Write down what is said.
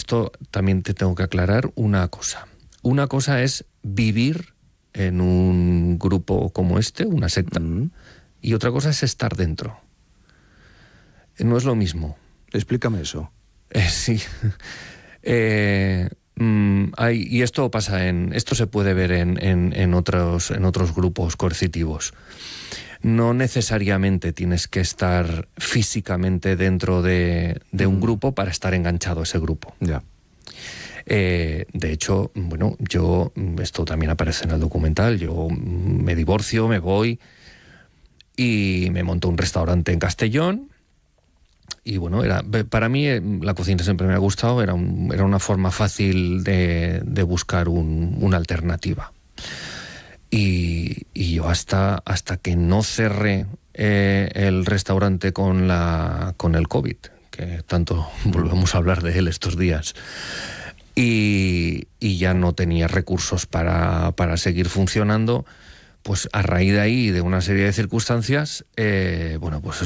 esto también te tengo que aclarar una cosa. Una cosa es vivir en un grupo como este, una secta, y otra cosa es estar dentro. No es lo mismo. Explícame eso. Sí. Y esto pasa esto se puede ver en otros grupos coercitivos. No necesariamente tienes que estar físicamente dentro de un grupo para estar enganchado a ese grupo. Ya. De hecho, bueno, esto también aparece en el documental, yo me divorcio, me voy y me monto un restaurante en Castellón. Y bueno, para mí la cocina siempre me ha gustado, era una forma fácil de buscar una alternativa. Y yo hasta que no cerré el restaurante con el COVID, que tanto volvemos a hablar de él estos días, y ya no tenía recursos para seguir funcionando, pues a raíz de ahí, de una serie de circunstancias, bueno, pues